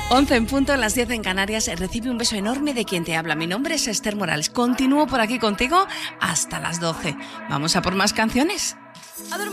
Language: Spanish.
11 en punto, las 10 en Canarias. Recibe un beso enorme de quien te habla. Mi nombre es Esther Morales. Continúo por aquí contigo hasta las 12. Vamos a por más canciones.